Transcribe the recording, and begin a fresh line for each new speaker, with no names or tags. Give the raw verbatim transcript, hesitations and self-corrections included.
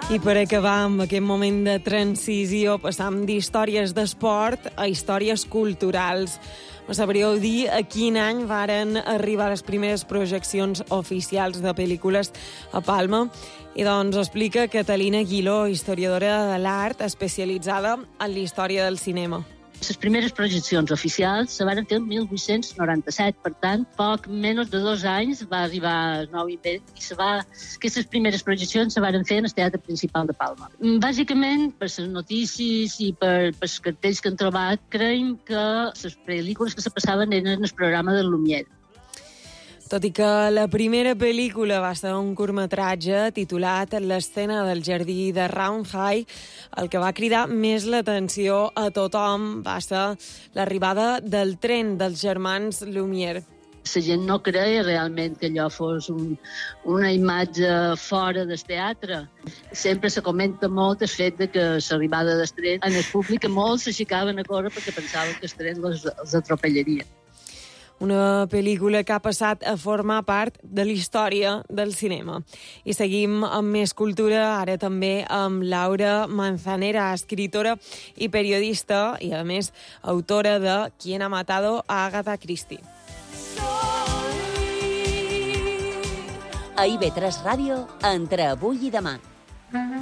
I per acabar amb aquest moment de transició, passam d'històries d'esport a històries culturals. Me sabríeu dir a quin any varen arribar les primeres projeccions oficials de pel·lícules a Palma? I doncs ho explica Catalina Guiló, historiadora de l'art especialitzada en la història del cinema.
Les primeres projeccions oficials se van fer el mil vuit-cents noranta-set, per tant, poc menys de dos anys va arribar el nou invent i se va... aquestes primeres projeccions se van fer en el Teatre Principal de Palma. Bàsicament, per les notícies i per, per els cartells que han trobat, creiem que les pel·lícules que se passaven eren el programa del Lumière.
Tot i que la primera pel·lícula va ser un curtmetratge titulat L'escena del jardí de Roundhay, el que va cridar més l'atenció a tothom va ser l'arribada del tren dels germans Lumière.
La gent no creia realment que allò fos un, una imatge fora del teatre. Sempre se comenta molt el fet de que l'arribada del tren en el públic molts s'aixecaven a córrer perquè pensaven que el tren els, els atropellaria.
Una pel·lícula que ha passat a formar part de la història del cinema. I seguim amb més cultura, ara també amb Laura Manzanera, escritora i periodista, i a més autora de Quién ha matado a Agatha Christie.
A I V tres Ràdio, entre avui i demà.